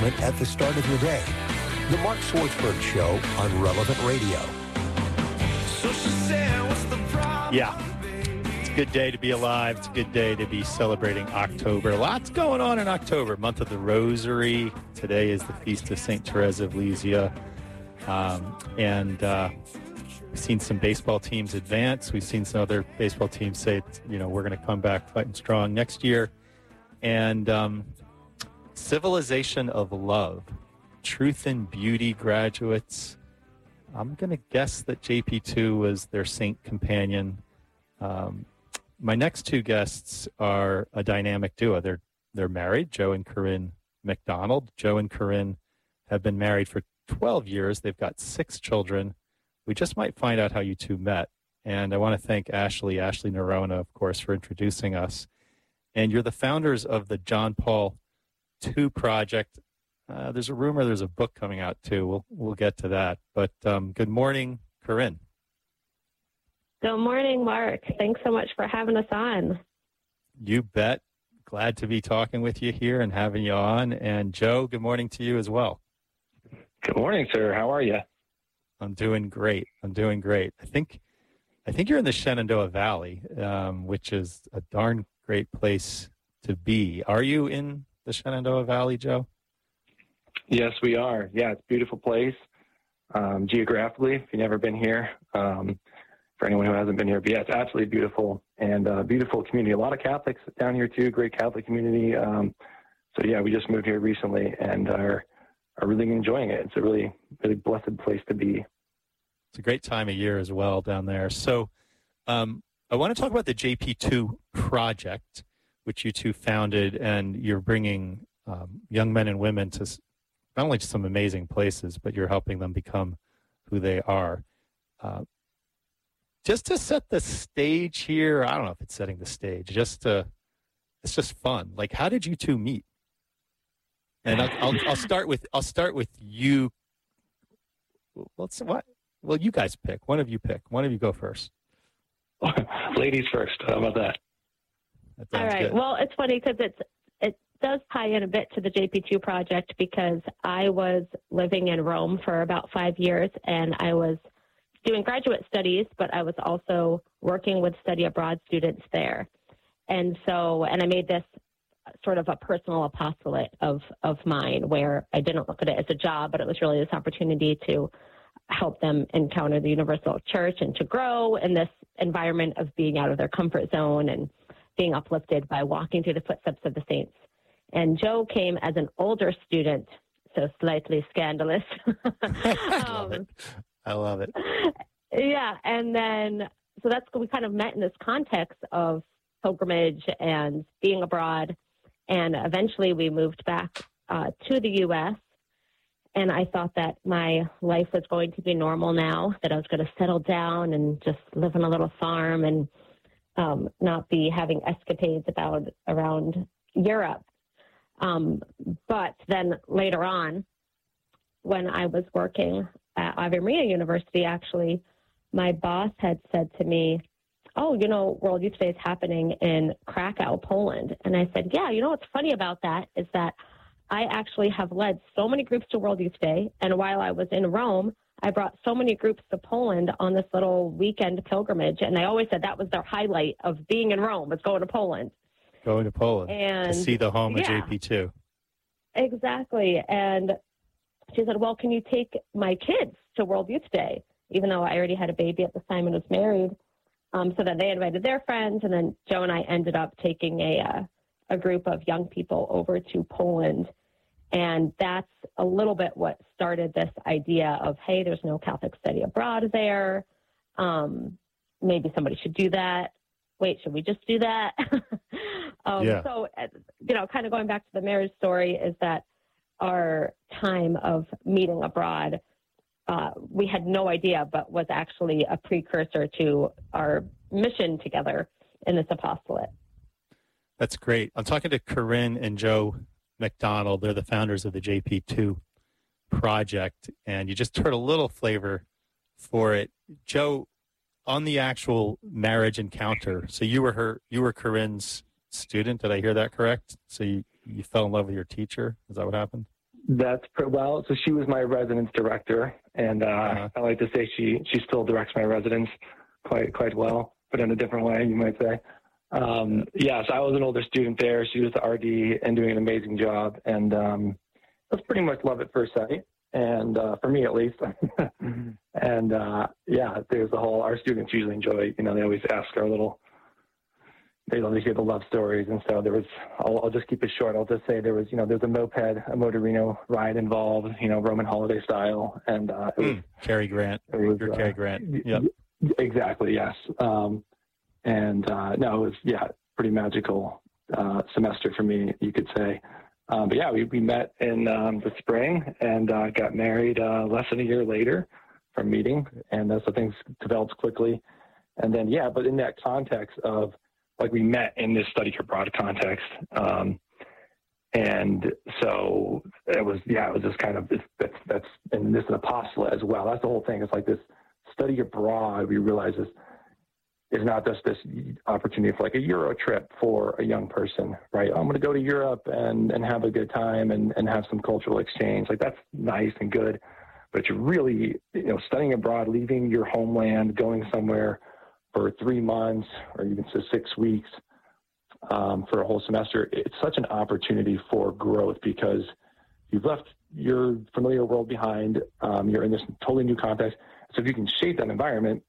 encouragement at the start of your day. The Mark Swartzberg Show on Relevant Radio. Yeah, it's a good day to be alive. It's a good day to be celebrating October. Lots going on in October, month of the Rosary. Today is the feast of St. Teresa of Lisieux. We've seen some baseball teams advance. We've seen some other baseball teams say, we're going to come back fighting strong next year. And Civilization of Love, Truth and Beauty graduates. I'm going to guess that JP2 was their saint companion. My next two guests are a dynamic duo. They're married, Joe and Corinne McDonald. Joe and Corinne have been married for 12 years. They've got 6 children. We just might find out how you two met. And I want to thank Ashley Nerona, of course, for introducing us. And you're the founders of the John Paul II Project. There's a rumor there's a book coming out, too. We'll get to that. But good morning, Corinne. Good morning, Mark. Thanks so much for having us on. You bet. Glad to be talking with you here and having you on. And Joe, good morning to you as well. Good morning, sir. How are you? I'm doing great. I think you're in the Shenandoah Valley, which is a darn great place to be. Are you in the Shenandoah Valley, Joe? Yes, we are. Yeah, it's a beautiful place. Geographically, if you've never been here, for anyone who hasn't been here, but yeah, it's absolutely beautiful and beautiful community. A lot of Catholics down here too, great Catholic community. So yeah, we just moved here recently and are really enjoying it. It's a really, really blessed place to be. It's a great time of year as well down there. So I want to talk about the JP2 Project, which you two founded, and you're bringing young men and women to not only to some amazing places, but you're helping them become who they are. Just to set the stage here, I don't know if it's setting the stage, it's just fun. Like, how did you two meet? And I'll start with you. Well, you guys pick. One of you pick. One of you go first. Ladies first. How about that? All right. Good. Well, it's funny because it does tie in a bit to the JP2 Project because I was living in Rome for about 5 years and I was doing graduate studies, but I was also working with study abroad students there. And I made this sort of a personal apostolate of mine where I didn't look at it as a job, but it was really this opportunity to help them encounter the universal church and to grow in this environment of being out of their comfort zone and being uplifted by walking through the footsteps of the saints. And Joe came as an older student, so slightly scandalous. I love it. Yeah. And then, so we kind of met in this context of pilgrimage and being abroad. And eventually we moved back to the U.S. And I thought that my life was going to be normal now, that I was going to settle down and just live on a little farm and not be having escapades around Europe. But then later on, when I was working at Ave Maria University, actually, my boss had said to me, oh, World Youth Day is happening in Krakow, Poland. And I said, yeah, what's funny about that is that I actually have led so many groups to World Youth Day. And while I was in Rome, I brought so many groups to Poland on this little weekend pilgrimage. And I always said that was their highlight of being in Rome, was going to Poland. Going to Poland and, to see the home of JP2. Exactly. And she said, well, can you take my kids to World Youth Day? Even though I already had a baby at the time and was married. So that they invited their friends. And then Joe and I ended up taking a group of young people over to Poland. And that's a little bit what started this idea of, hey, there's no Catholic study abroad there. Maybe somebody should do that. Wait, should we just do that? So, kind of going back to the marriage story is that our time of meeting abroad, we had no idea, but was actually a precursor to our mission together in this apostolate. That's great. I'm talking to Corinne and Joe McDonald. They're the founders of the JP2 Project, and you just heard a little flavor for it. Joe, on the actual marriage encounter, so you were Corinne's student. Did I hear that correct? So you fell in love with your teacher? Is that what happened? Well, so she was my residence director, and I like to say she still directs my residence quite well, but in a different way, you might say. So I was an older student there. She was the RD and doing an amazing job, and it was pretty much love at first sight, and for me at least. And there's the whole. Our students usually enjoy. They always ask they love to hear the love stories, and so there was. I'll just keep it short. I'll just say there was. There's a moped, a Motorino ride involved. Roman holiday style, and it was Cary Grant. It was Cary Grant. Yep. Exactly. Yes. No, it was pretty magical semester for me, you could say. But we met in the spring and got married less than a year later from meeting, and so things developed quickly. And then but in that context of we met in this study abroad context, and so it was just kind of that's and this is apostolate as well. That's the whole thing. It's like this study abroad. We realize is not just this opportunity for a Euro trip for a young person, right? I'm going to go to Europe and have a good time and have some cultural exchange. That's nice and good, but you're really, studying abroad, leaving your homeland, going somewhere for 3 months or even 6 weeks for a whole semester. It's such an opportunity for growth because you've left your familiar world behind. You're in this totally new context. So if you can shape that environment,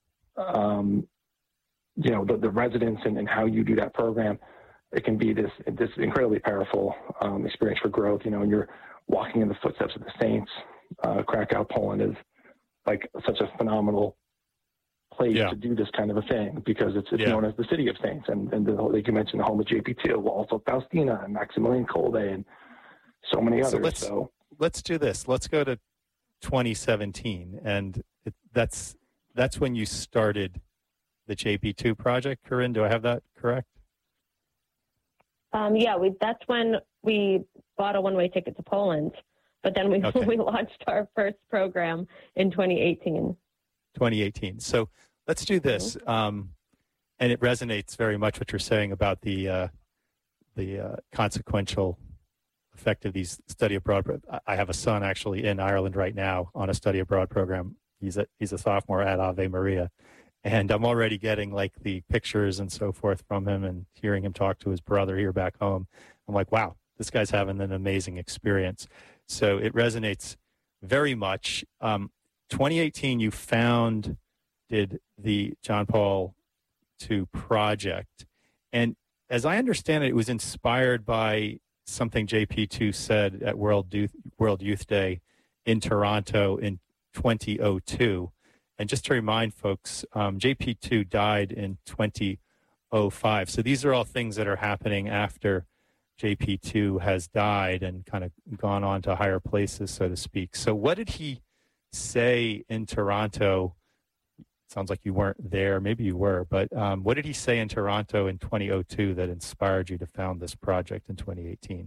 the residents and how you do that program, it can be this incredibly powerful experience for growth. You're walking in the footsteps of the saints. Krakow, Poland is such a phenomenal place to do this kind of a thing because it's known as the city of saints. And like you mentioned, the home of JP2, also Faustina and Maximilian Kolbe and so many others. So let's do this. Let's go to 2017. And that's when you started the JP2 project, Corinne. Do I have that correct? That's when we bought a one-way ticket to Poland, but then we launched our first program in 2018. 2018. So let's do this, and it resonates very much what you're saying about the consequential effect of these study abroad. I have a son actually in Ireland right now on a study abroad program. He's a sophomore at Ave Maria. And I'm already getting the pictures and so forth from him and hearing him talk to his brother here back home. I'm like, wow, this guy's having an amazing experience. So it resonates very much. 2018, you did the John Paul II project. And as I understand it, it was inspired by something JP2 said at World Youth Day in Toronto in 2002. And just to remind folks, JP2 died in 2005. So these are all things that are happening after JP2 has died and kind of gone on to higher places, so to speak. So what did he say in Toronto? Sounds like you weren't there. Maybe you were. But what did he say in Toronto in 2002 that inspired you to found this project in 2018?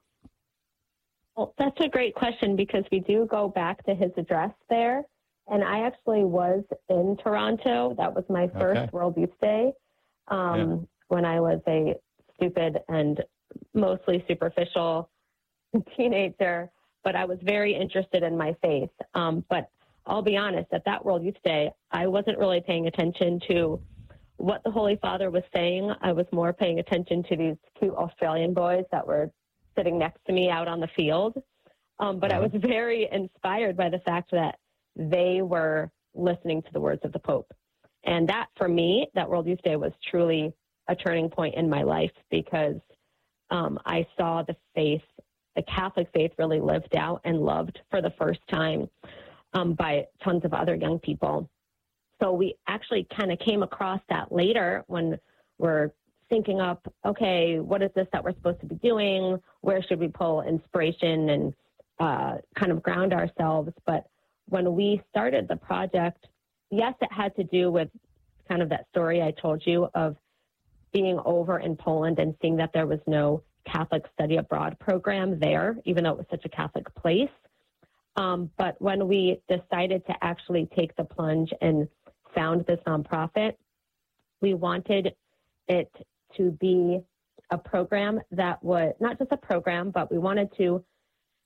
Well, that's a great question because we do go back to his address there. And I actually was in Toronto. That was my first World Youth Day when I was a stupid and mostly superficial teenager. But I was very interested in my faith. But I'll be honest, at that World Youth Day, I wasn't really paying attention to what the Holy Father was saying. I was more paying attention to these cute Australian boys that were sitting next to me out on the field. But I was very inspired by the fact that they were listening to the words of the Pope. And that, for me, that World Youth Day was truly a turning point in my life because I saw the Catholic faith really lived out and loved for the first time by tons of other young people. So we actually kind of came across that later when we're thinking up, okay, what is this that we're supposed to be doing? Where should we pull inspiration and kind of ground ourselves? But when we started the project, yes, it had to do with kind of that story I told you of being over in Poland and seeing that there was no Catholic study abroad program there, even though it was such a Catholic place. But when we decided to actually take the plunge and found this nonprofit, we wanted it to be a program that would, not just a program, but we wanted to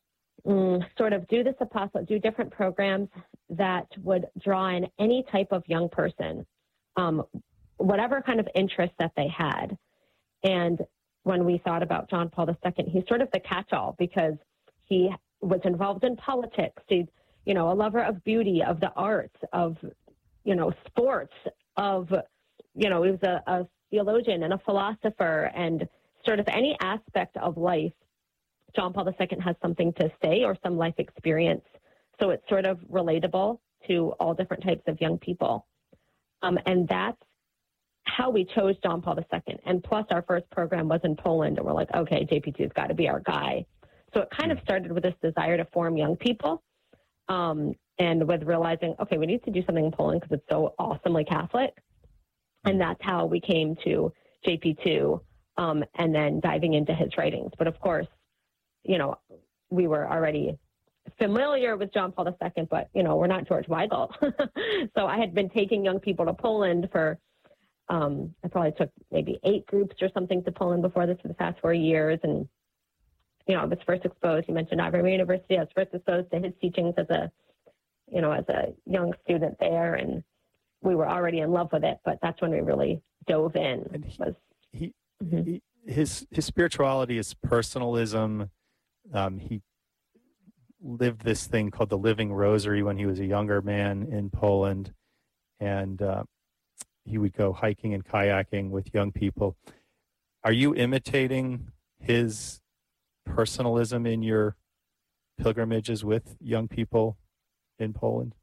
sort of do different programs that would draw in any type of young person, whatever kind of interest that they had. And when we thought about John Paul II, he's sort of the catch-all because he was involved in politics. He's, a lover of beauty, of the arts, of, sports, of, he was a theologian and a philosopher, and sort of any aspect of life. John Paul II has something to say or some life experience. So it's sort of relatable to all different types of young people. And that's how we chose John Paul II. And plus our first program was in Poland, and we're like, okay, JP2's got to be our guy. So it kind of started with this desire to form young people, and with realizing, okay, we need to do something in Poland because it's so awesomely Catholic. And that's how we came to JP2, and then diving into his writings. But of course, we were already familiar with John Paul II, but, we're not George Weigel. So I had been taking young people to Poland for, I probably took maybe 8 groups or something to Poland before this for the past 4 years. And, I was first exposed, you mentioned Ave Maria University, I was first exposed to his teachings as a young student there. And we were already in love with it, but that's when we really dove in. And his spirituality is personalism. He lived this thing called the Living Rosary when he was a younger man in Poland, and he would go hiking and kayaking with young people. Are you imitating his personalism in your pilgrimages with young people in Poland?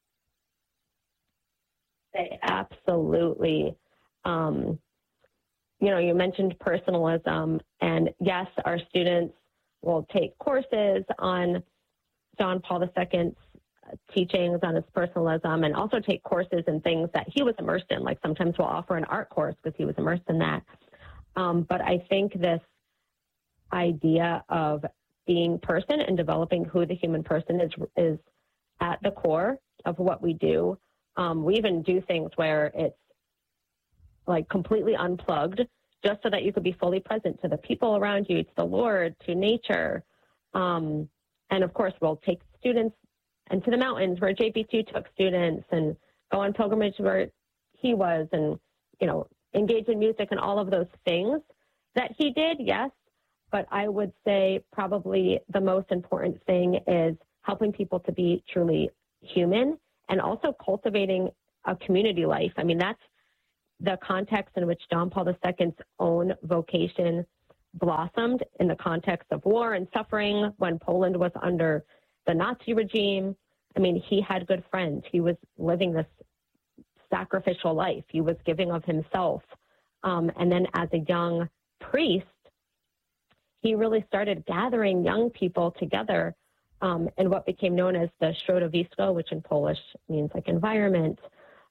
Absolutely. You mentioned personalism, and yes, our students will take courses on John Paul II's teachings on his personalism, and also take courses in things that he was immersed in. Like sometimes we'll offer an art course because he was immersed in that. But I think this idea of being person and developing who the human person is at the core of what we do. We even do things where it's like completely unplugged, just so that you could be fully present to the people around you, to the Lord, to nature. And of course, we'll take students into the mountains where JP2 took students, and go on pilgrimage where he was, and, engage in music and all of those things that he did, yes. But I would say probably the most important thing is helping people to be truly human, and also cultivating a community life. I mean, that's the context in which John Paul II's own vocation blossomed, in the context of war and suffering when Poland was under the Nazi regime. I mean, he had good friends. He was living this sacrificial life. He was giving of himself. And then as a young priest, he really started gathering young people together in what became known as the środowisko, which in Polish means like environment.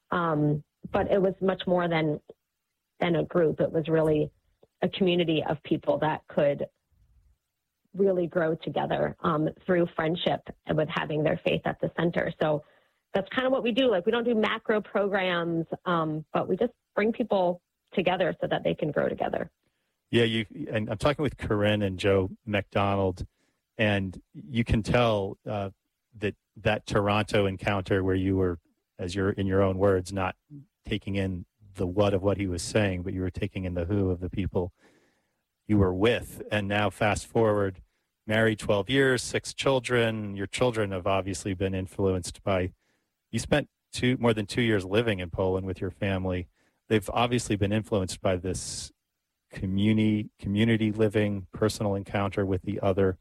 But it was much more than a group. It was really a community of people that could really grow together through friendship and with having their faith at the center. So that's kind of what we do. Like, we don't do macro programs, but we just bring people together so that they can grow together. Yeah, and I'm talking with Corinne and Joe McDonald, and you can tell that Toronto encounter where you were, as you're in your own words, not taking in the what of what he was saying, but you were taking in the who of the people you were with. And now fast forward, married 12 years, 6 children. Your children have obviously been influenced by, you spent more than 2 years living in Poland with your family. They've obviously been influenced by this community living, personal encounter with the other.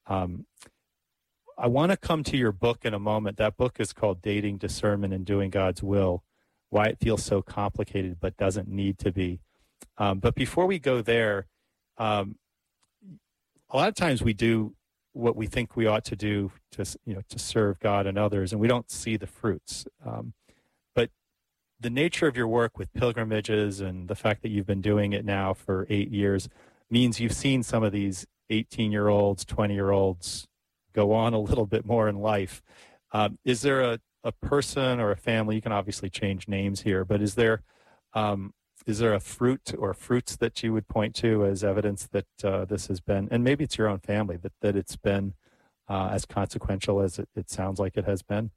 I want to come to your book in a moment. That book is called Dating, Discernment, and Doing God's Will, Why It Feels So Complicated But Doesn't Need to Be. But before we go there, a lot of times we do what we think we ought to do to serve God and others, and we don't see the fruits. But the nature of your work with pilgrimages and the fact that you've been doing it now for 8 years means you've seen some of these 18-year-olds, 20-year-olds go on a little bit more in life. Is there a person or a family, you can obviously change names here, but is there a fruit or fruits that you would point to as evidence that this has been, and maybe it's your own family, that it's been as consequential as it sounds like it has been?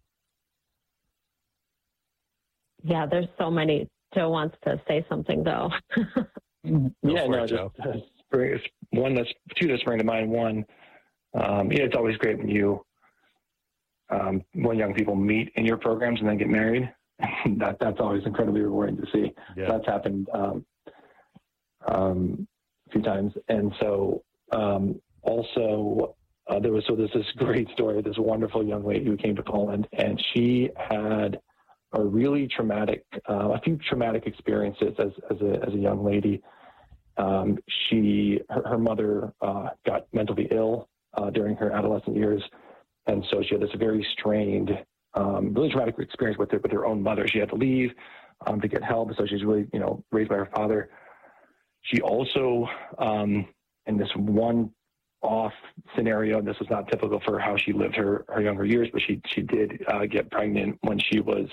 Yeah, there's so many. Joe wants to say something, though. Joe. Two that spring to mind. One, it's always great when young people meet in your programs and then get married. That's always incredibly rewarding to see. Yeah. That's happened a few times. And so there's this great story, this wonderful young lady who came to Poland, and she had a really a few traumatic experiences as a young lady. Her mother got mentally ill during her adolescent years, and so she had this very strained, really traumatic experience with her own mother. She had to leave to get help, so she's really raised by her father. She also, in this one-off scenario, and this was not typical for how she lived her younger years, but she did get pregnant when she was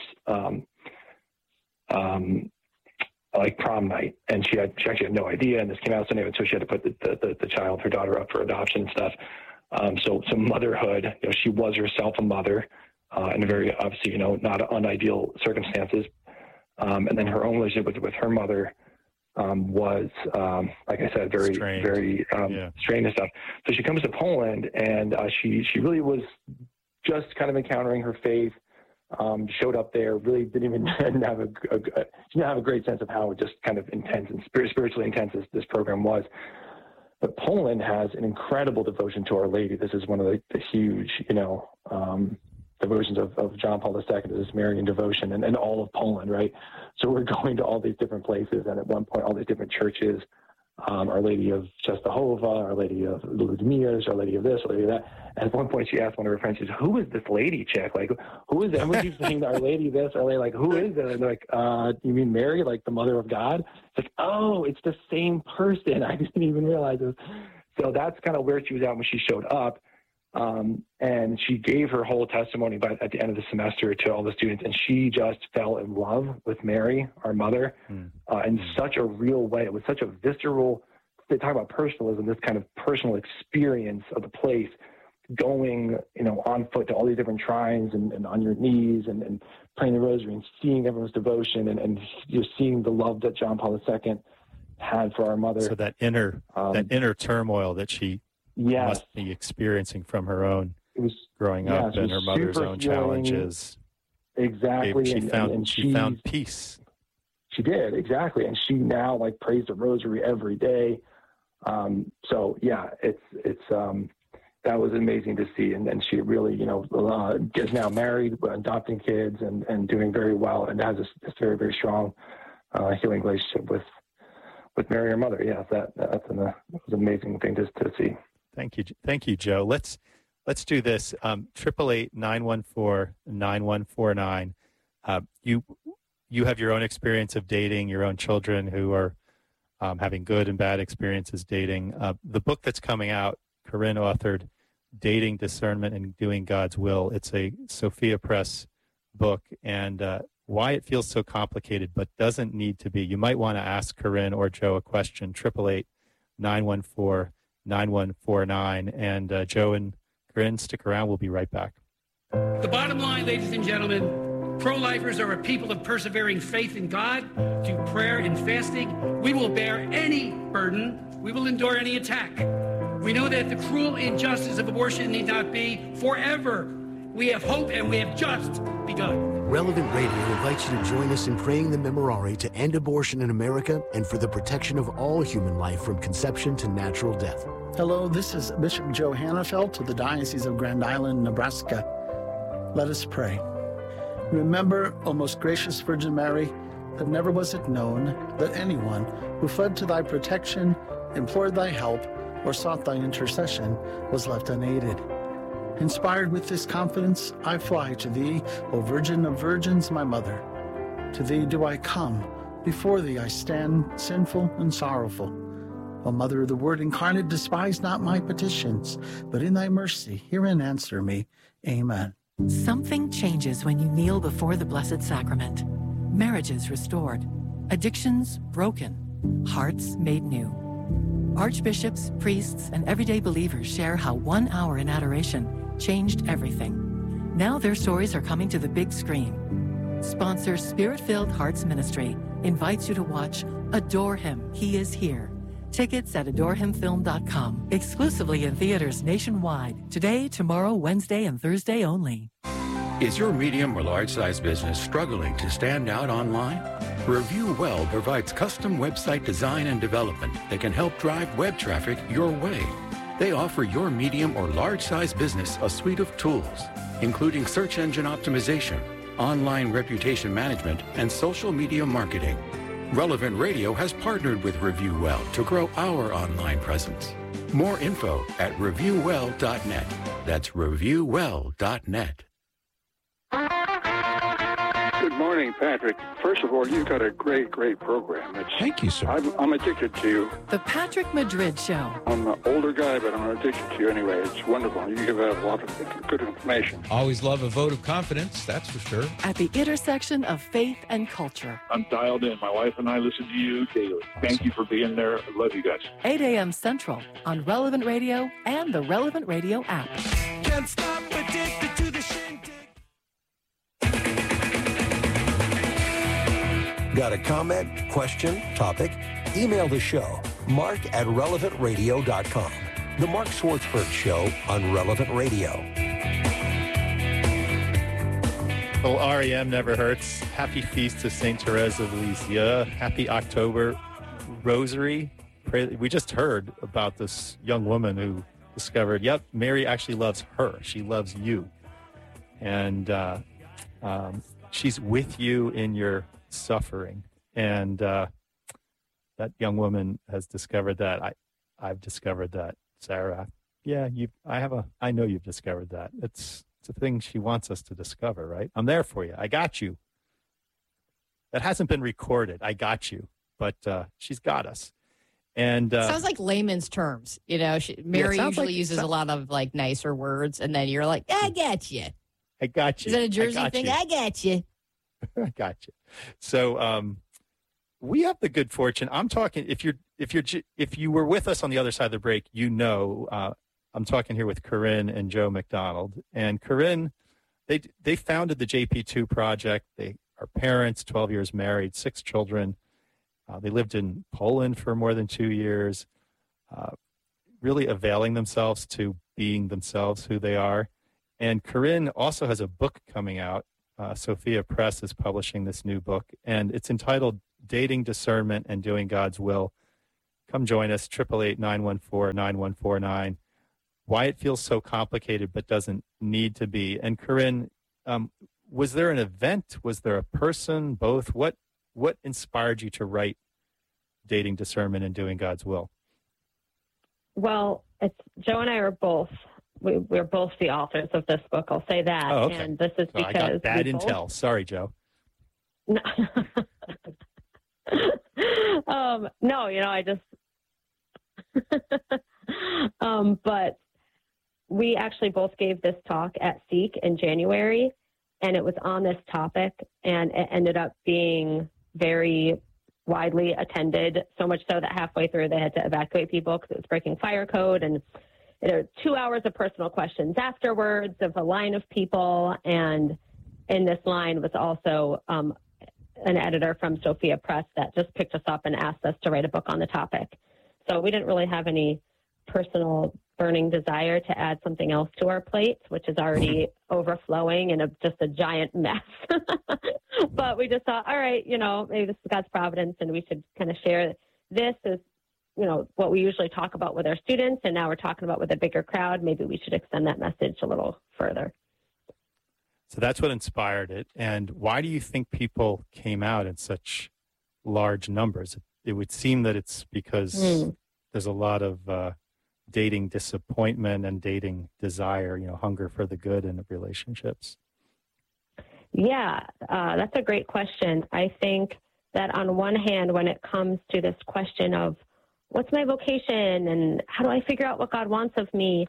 like prom night, and she actually had no idea, and this came out Sunday, so she had to put the child, her daughter, up for adoption and stuff. So motherhood, she was herself a mother in a very obviously not unideal circumstances, and then her own relationship with her mother was like I said, very strained. Very strained and stuff. So she comes to Poland, and she really was just kind of encountering her faith. Showed up there, really didn't have a great sense of how just kind of intense and spiritually intense this program was. But Poland has an incredible devotion to Our Lady. This is one of the huge, devotions of John Paul II, is this Marian devotion, and all of Poland, right? So we're going to all these different places, and at one point, all these different churches, Our Lady of Czestochowa, Our Lady of Ludmila, Our Lady of this, Our Lady of that. And at one point, she asked one of her friends, she said, "Who is this lady chick? Like, who is that? Everyone keeps saying Our Lady this, Our Lady, like, who is it?" And they're like, "You mean Mary, like the Mother of God?" It's like, oh, it's the same person. I didn't even realize it. So that's kind of where she was at when she showed up. And she gave her whole testimony at the end of the semester to all the students, and she just fell in love with Mary, our mother, in such a real way. It was such a visceral, they talk about personalism, this kind of personal experience of the place, going, on foot to all these different shrines and on your knees and praying the rosary and seeing everyone's devotion and just seeing the love that John Paul II had for our mother. So that inner turmoil that she must be experiencing from her own growing up and her mother's own challenges. Exactly. She found peace. She did, exactly. And she now prays the rosary every day. So yeah, it's that was amazing to see. And she really, is now married, adopting kids and doing very well, and has this very, very strong healing relationship with Mary, her mother. Yeah, that was an amazing thing to see. Thank you, Joe. Let's do this. 888-914-9149. You have your own experience of dating, your own children who are having good and bad experiences dating. The book that's coming out, Corinne authored, Dating, Discernment, and Doing God's Will. It's a Sophia Press book, and why it feels so complicated but doesn't need to be. You might want to ask Corinne or Joe a question, 888-914-9149. And Joe and Corinne, stick around. We'll be right back. The bottom line, ladies and gentlemen, pro-lifers are a people of persevering faith in God, through prayer and fasting. We will bear any burden. We will endure any attack. We know that the cruel injustice of abortion need not be forever. We have hope, and we have just begun. Relevant Radio invites you to join us in praying the Memorare to end abortion in America and for the protection of all human life from conception to natural death. Hello, this is Bishop Joe Hannafelt of the Diocese of Grand Island, Nebraska. Let us pray. Remember, O most gracious Virgin Mary, that never was it known that anyone who fled to thy protection, implored thy help, or sought thy intercession was left unaided. Inspired with this confidence, I fly to thee, O Virgin of Virgins, my mother. To thee do I come, before thee I stand, sinful and sorrowful. O Mother of the Word incarnate, despise not my petitions, but in thy mercy hear and answer me. Amen. Something changes when you kneel before the Blessed Sacrament. Marriages restored, addictions broken, hearts made new. Archbishops, priests, and everyday believers share how 1 hour in adoration changed everything. Now their stories are coming to the big screen. Sponsor Spirit-Filled Hearts Ministry invites you to watch Adore Him, He Is Here. Tickets at adorehimfilm.com. Exclusively in theaters nationwide. Today, tomorrow, Wednesday, and Thursday only. Is your medium or large-size business struggling to stand out online? Review Well provides custom website design and development that can help drive web traffic your way. They offer your medium or large-size business a suite of tools, including search engine optimization, online reputation management, and social media marketing. Relevant Radio has partnered with Review Well to grow our online presence. More info at reviewwell.net. That's reviewwell.net. Good morning, Patrick. First of all, you've got a great program. Thank you, sir. I'm addicted to you. The Patrick Madrid Show. I'm an older guy, but I'm addicted to you anyway. It's wonderful. You give out a lot of good information. Always love a vote of confidence, that's for sure. At the intersection of faith and culture. I'm dialed in. My wife and I listen to you daily. Awesome. Thank you for being there. I love you guys. 8 a.m. Central on Relevant Radio and the Relevant Radio app. Can't stop addicted to the shindig. Got a comment, question, topic? Email the show, mark@relevantradio.com. The Mark Swartzberg Show on Relevant Radio. Well, REM never hurts. Happy feast of St. Therese of Lisieux. Happy October Rosary. We just heard about this young woman who discovered, yep, Mary actually loves her. She loves you. And she's with you in your suffering. And that young woman has discovered that. I've discovered that, Sarah. Yeah, I know you've discovered that. It's a thing she wants us to discover, right? I'm there for you. I got you. That hasn't been recorded. I got you. But she's got us. And sounds like layman's terms. You know, Mary usually uses a lot of like nicer words, and then you're like, I got you. I got you. Is that a Jersey thing? I got you. I got you. So we have the good fortune. I'm talking. If you were with us on the other side of the break, you know, I'm talking here with Corinne and Joe McDonald. And Corinne, they founded the JP2 Project. They are parents, 12 years married, 6 children. They lived in Poland for more than 2 years, really availing themselves to being themselves who they are. And Corinne also has a book coming out. Sophia Press is publishing this new book, and it's entitled Dating, Discernment, and Doing God's Will. Come join us, 888-914-9149. Why it feels so complicated but doesn't need to be. And Corinne, was there an event? Was there a person? Both? What inspired you to write Dating, Discernment, and Doing God's Will? Well, Joe and I are both. We're both the authors of this book. I'll say that. Oh, okay. And this is because I got bad intel. Sorry, Joe. No, I just. But we actually both gave this talk at Seek in January, and it was on this topic, and it ended up being very widely attended, so much so that halfway through they had to evacuate people because it was breaking fire code, and there were 2 hours of personal questions afterwards of a line of people, and in this line was also an editor from Sophia Press that just picked us up and asked us to write a book on the topic. So we didn't really have any personal burning desire to add something else to our plate, which is already overflowing and just a giant mess. But we just thought, all right, maybe this is God's providence, and we should kind of share this as, what we usually talk about with our students, and now we're talking about with a bigger crowd. Maybe we should extend that message a little further. So that's what inspired it. And why do you think people came out in such large numbers? It would seem that it's because there's a lot of dating disappointment and dating desire, hunger for the good in relationships. Yeah, that's a great question. I think that on one hand, when it comes to this question of what's my vocation and how do I figure out what God wants of me,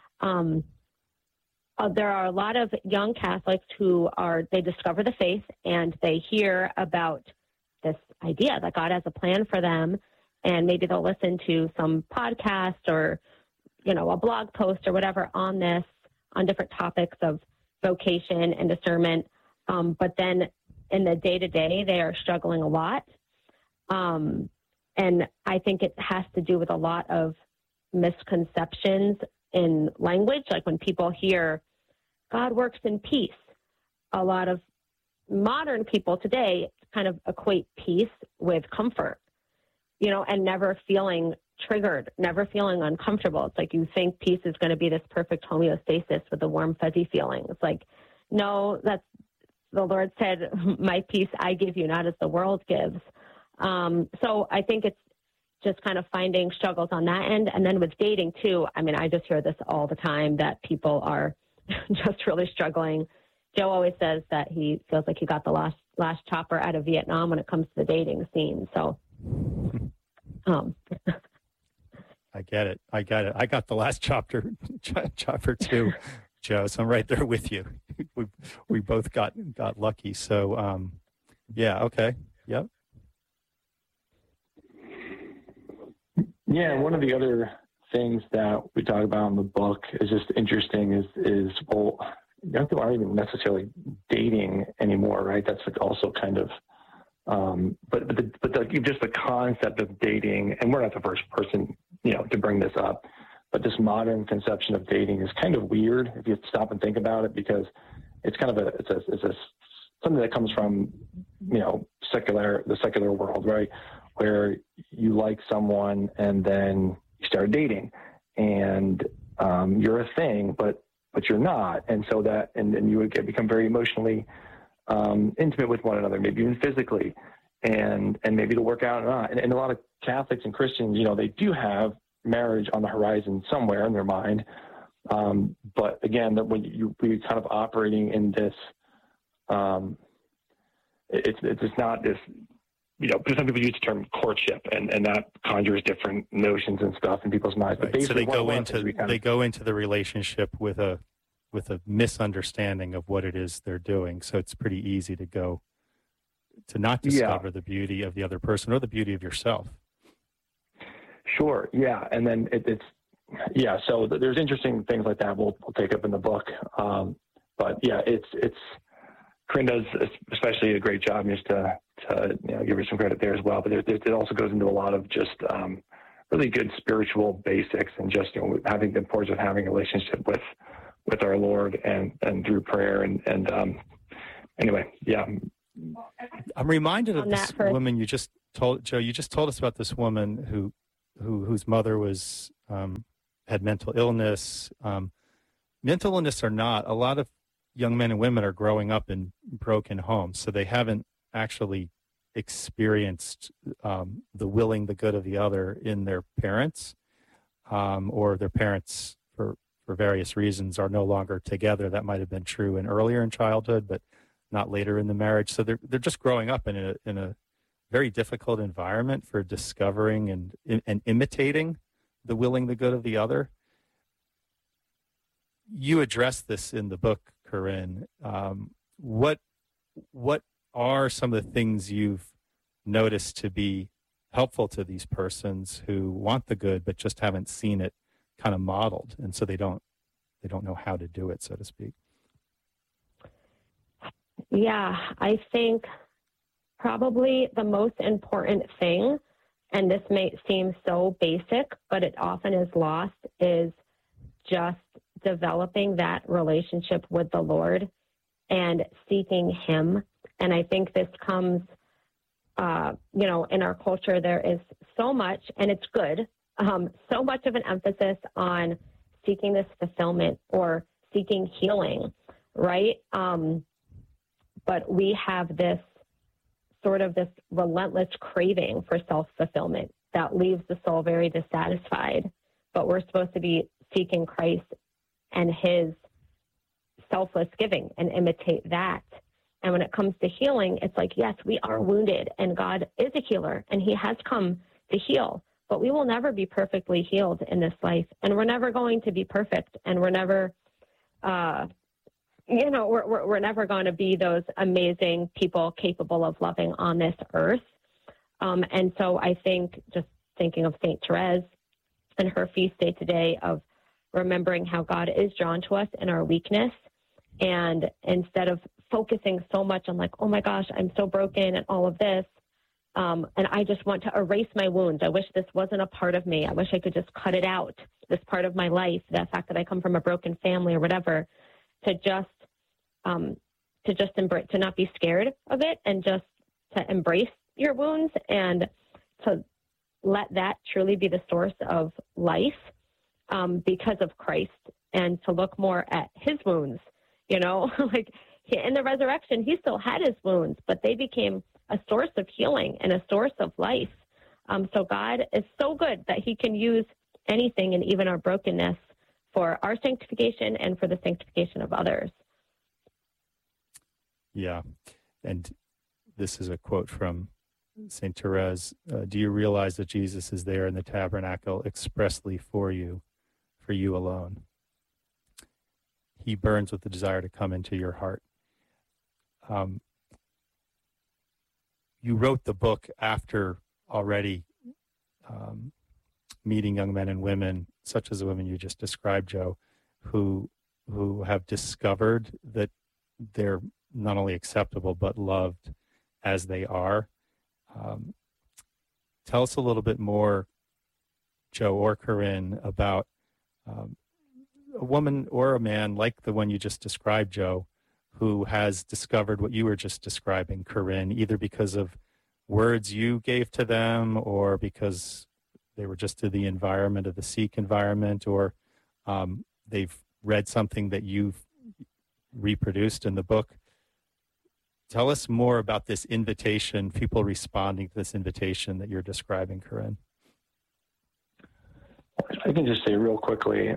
there are a lot of young Catholics they discover the faith and they hear about this idea that God has a plan for them, and maybe they'll listen to some podcast or, a blog post or whatever on this, on different topics of vocation and discernment. But then in the day-to-day, they are struggling a lot. And I think it has to do with a lot of misconceptions in language. Like when people hear God works in peace, a lot of modern people today kind of equate peace with comfort, and never feeling triggered, never feeling uncomfortable. It's like you think peace is going to be this perfect homeostasis with a warm, fuzzy feeling. It's like, no, that's the Lord said, my peace I give you, not as the world gives. So I think it's just kind of finding struggles on that end. And then with dating too, I just hear this all the time that people are just really struggling. Joe always says that he feels like he got the last chopper out of Vietnam when it comes to the dating scene. So, I get it. I got the last chopper too, Joe. So I'm right there with you. We both got lucky. So, yeah. Okay. Yep. Yeah. One of the other things that we talk about in the book is just interesting is young people aren't even necessarily dating anymore, right? That's also kind of, just the concept of dating, and we're not the first person, to bring this up, but this modern conception of dating is kind of weird if you stop and think about it, because it's kind of it's something that comes from, the secular world, right? Where you like someone and then you start dating and you're a thing, but you're not. And so and you would become very emotionally intimate with one another, maybe even physically, and maybe to work out or not. And a lot of Catholics and Christians, they do have marriage on the horizon somewhere in their mind. But again, that when we're kind of operating in this, it's not this, because some people use the term courtship, and that conjures different notions and stuff in people's minds. But right. So they go into the relationship with a misunderstanding of what it is they're doing. So it's pretty easy to not discover the beauty of the other person or the beauty of yourself. Sure. Yeah. And then so there's interesting things like that we'll take up in the book. But yeah, Corinne does especially a great job just to give her some credit there as well. But it also goes into a lot of just really good spiritual basics, and just having the importance of having a relationship with our Lord and through prayer and anyway, yeah. I'm reminded of this woman you just told, Joe. You just told us about this woman whose mother was had mental illness. Mental illness or not, a lot of young men and women are growing up in broken homes, so they haven't actually experienced the good of the other in their parents, or their parents for various reasons are no longer together. That might have been true earlier in childhood, but not later in the marriage. So they're just growing up in a very difficult environment for discovering and imitating the good of the other. You address this in the book, Corinne. What are some of the things you've noticed to be helpful to these persons who want the good but just haven't seen it kind of modeled, and so they don't know how to do it, so to speak? Yeah, I think probably the most important thing, and this may seem so basic, but it often is lost, is just developing that relationship with the Lord and seeking Him. And I think this comes, in our culture, there is so much, and it's good, so much of an emphasis on seeking this fulfillment or seeking healing, right? But we have this relentless craving for self-fulfillment that leaves the soul very dissatisfied. But we're supposed to be seeking Christ and His selfless giving and imitate that. And when it comes to healing, it's like, yes, we are wounded, and God is a healer, and He has come to heal. But we will never be perfectly healed in this life, and we're never going to be perfect, and we're never, we're never going to be those amazing people capable of loving on this earth. And so I think just thinking of St. Therese and her feast day today of remembering how God is drawn to us in our weakness. And instead of focusing so much on like, oh my gosh, I'm so broken and all of this, and I just want to erase my wounds. I wish this wasn't a part of me. I wish I could just cut it out, this part of my life, that fact that I come from a broken family or whatever, to just embrace, to not be scared of it, and just to embrace your wounds and to let that truly be the source of life because of Christ, and to look more at his wounds, like in the resurrection, he still had his wounds, but they became a source of healing and a source of life. So God is so good that he can use anything and even our brokenness for our sanctification and for the sanctification of others. Yeah. And this is a quote from St. Therese. Do you realize that Jesus is there in the tabernacle expressly for you alone? He burns with the desire to come into your heart. You wrote the book after already meeting young men and women, such as the women you just described, Joe, who have discovered that they're not only acceptable but loved as they are. Tell us a little bit more, Joe or Corinne, about a woman or a man like the one you just described, Joe, who has discovered what you were just describing, Corinne, either because of words you gave to them or because they were just to the environment of the Sikh environment, or they've read something that you've reproduced in the book. Tell us more about this invitation, people responding to this invitation that you're describing, Corinne. I can just say real quickly,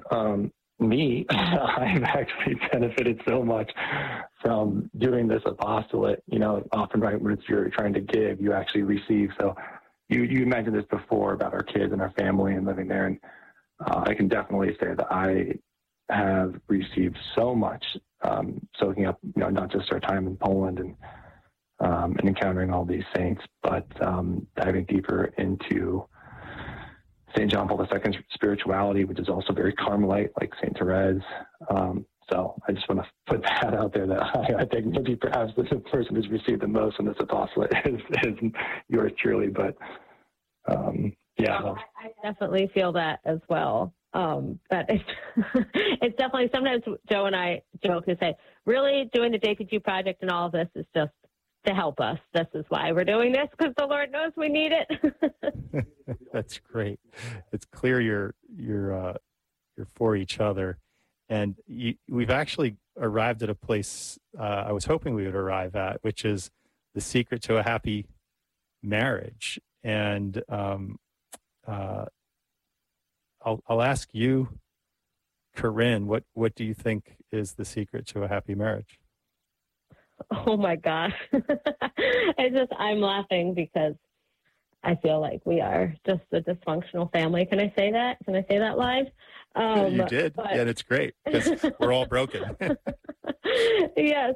I've actually benefited so much from doing this apostolate. Often right when you're trying to give, you actually receive. So you mentioned this before about our kids and our family and living there. And I can definitely say that I have received so much, soaking up, not just our time in Poland and encountering all these saints, but diving deeper into St. John Paul II's spirituality, which is also very Carmelite, like St. Therese. So I just want to put that out there that I think maybe perhaps the person who's received the most in this apostolate is yours truly. But yeah. I definitely feel that as well. But it's definitely, sometimes Joe and I joke and say, really doing the JP2 project and all of this is just to help us. This is why we're doing this, because the Lord knows we need it. That's great. It's clear you're for each other, and we've actually arrived at a place I was hoping we would arrive at, which is the secret to a happy marriage. And I'll ask you, Corinne, what do you think is the secret to a happy marriage? Oh my gosh. I'm laughing because I feel like we are just a dysfunctional family. Can I say that? Can I say that live? You did. But... Yeah, it's great because we're all broken. Yes.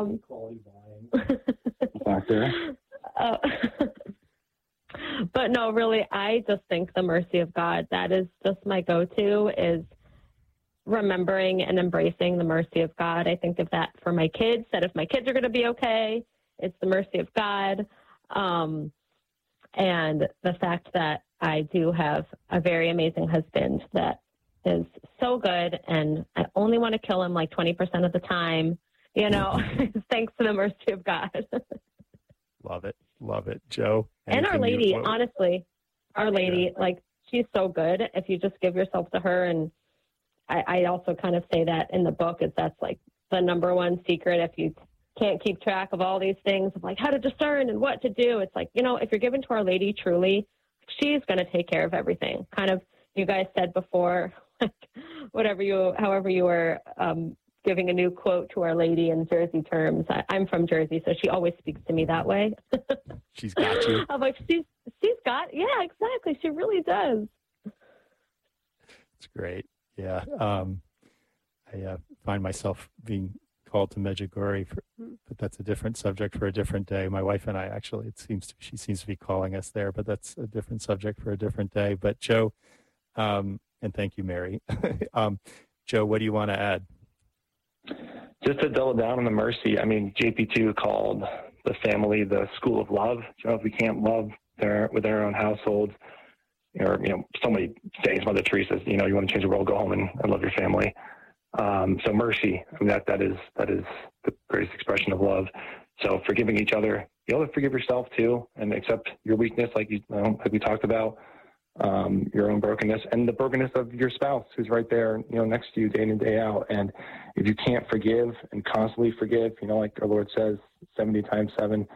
But no, really, I just think the mercy of God, that is just my go-to, is remembering and embracing the mercy of God. I think of that for my kids, that if my kids are going to be okay, it's the mercy of God. And the fact that I do have a very amazing husband that is so good, and I only want to kill him like 20% of the time, thanks to the mercy of God. Love it. Love it. Joe? And Our Lady, honestly, Our Lady, like, she's so good. If you just give yourself to her, and I also kind of say that in the book, is that's like the number one secret. If you can't keep track of all these things of like how to discern and what to do, it's like, if you're given to Our Lady truly, she's going to take care of everything. Kind of, you guys said before, like, however you were giving a new quote to Our Lady in Jersey terms. I'm from Jersey, so she always speaks to me that way. She's got you. I'm like, she's got, yeah, exactly. She really does. It's great. Yeah. I find myself being called to Medjugorje, but that's a different subject for a different day. My wife and I actually, she seems to be calling us there, but that's a different subject for a different day. But Joe, and thank you, Mary. Joe, what do you want to add? Just to double down on the mercy, I mean, JP2 called the family the school of love. You know, if we can't love with their own households, or, you know, so many sayings, Mother Teresa, you know, you want to change the world, go home and love your family. So mercy, I mean, that is the greatest expression of love. So forgiving each other, you know, forgive yourself too, and accept your weakness, like like we talked about, your own brokenness and the brokenness of your spouse who's right there, you know, next to you day in and day out. And if you can't forgive and constantly forgive, you know, like our Lord says, 70 times 7,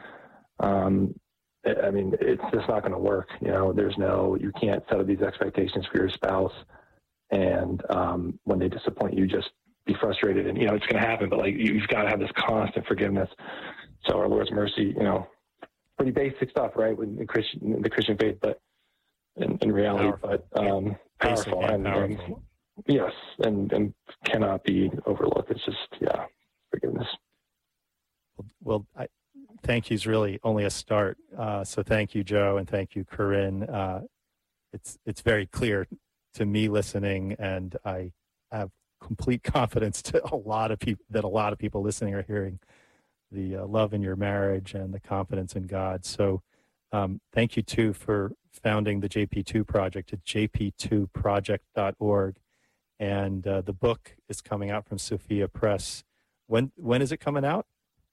I mean, it's just not going to work. You know, you can't set up these expectations for your spouse. And when they disappoint you, just be frustrated. And, you know, it's going to happen, but like, you've got to have this constant forgiveness. So our Lord's mercy, you know, pretty basic stuff, right? In the Christian faith, but in reality, powerful. But powerful. And yes, and cannot be overlooked. It's just, forgiveness. Well, thank you is really only a start. So thank you, Joe, and thank you, Corinne. It's very clear to me listening, and I have complete confidence to a lot of people listening are hearing the love in your marriage and the confidence in God. So thank you too for founding the JP2 project at jp2project.org, and the book is coming out from Sophia Press. When is it coming out?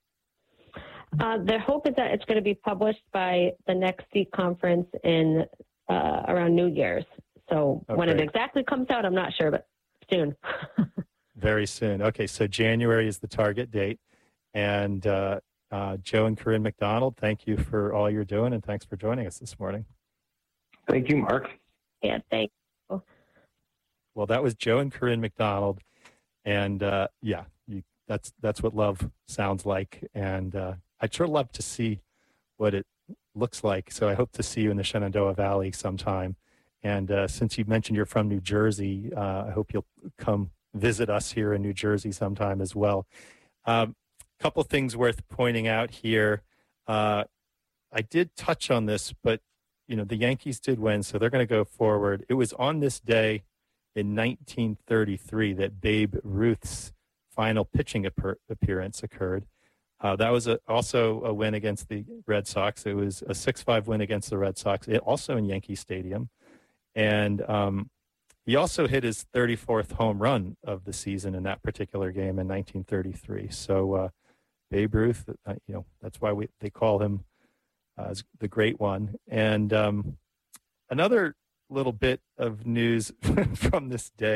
The hope is that it's going to be published by the next Seek conference in around New Year's. So when it exactly comes out, I'm not sure, but soon. Very soon. Okay, so January is the target date. And Joe and Corinne McDonald, thank you for all you're doing, and thanks for joining us this morning. Thank you, Mark. Yeah, thank you. Well, that was Joe and Corinne McDonald. And that's what love sounds like. And I'd sure love to see what it looks like. So I hope to see you in the Shenandoah Valley sometime. And since you mentioned you're from New Jersey, I hope you'll come visit us here in New Jersey sometime as well. Couple things worth pointing out here. I did touch on this, but, you know, the Yankees did win, so they're going to go forward. It was on this day in 1933 that Babe Ruth's final pitching appearance occurred. That was also a win against the Red Sox. It was a 6-5 win against the Red Sox, also in Yankee Stadium. And he also hit his 34th home run of the season in that particular game in 1933. So Babe Ruth, you know, that's why they call him the Great One. And another little bit of news from this day.